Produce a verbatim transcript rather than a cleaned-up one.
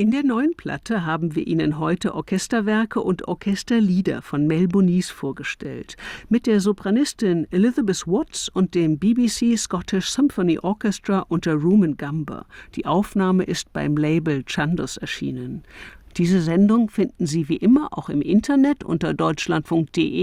In der neuen Platte haben wir Ihnen heute Orchesterwerke und Orchesterlieder von Mel Bonis vorgestellt, mit der Sopranistin Elizabeth Watts und dem B B C Scottish Symphony Orchestra unter Rumen Gamba. Die Aufnahme ist beim Label Chandos erschienen. Diese Sendung finden Sie wie immer auch im Internet unter deutschlandfunk punkt de